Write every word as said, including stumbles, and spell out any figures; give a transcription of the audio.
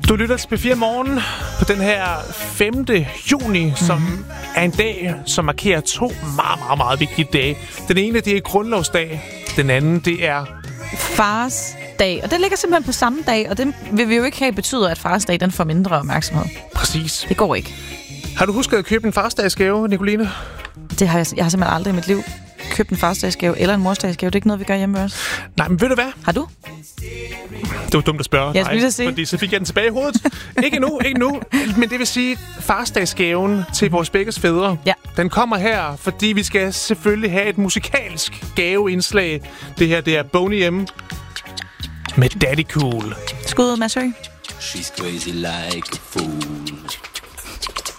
Du lytter til P fire Morgen på den her femte juni, som mm-hmm. er en dag, som markerer to meget, meget, meget vigtige dage. Den ene, det er grundlovsdag. Den anden, det er Fars dag. Og det ligger simpelthen på samme dag, og det vil vi jo ikke have betyder, at Fars dag den får mindre opmærksomhed. Præcis. Det går ikke. Har du husket at købe en farsdagsgave, Nicoline? Det har jeg, jeg har simpelthen aldrig i mit liv købt en farsdagsgave eller en morsdagsgave. Det er ikke noget, vi gør hjemme også. Nej, men ved du hvad? Har du? Det var dumt at spørge. Jeg skulle lige sige. Fordi så fik jeg den tilbage i hovedet. Ikke nu, ikke nu. Men det vil sige, farsdagsgaven til vores begges fædre, ja. Den kommer her, fordi vi skal selvfølgelig have et musikalsk gaveindslag. Det her, det er Boney M. med Daddy Cool. Skud, Mads Høgh. She's crazy like a fool.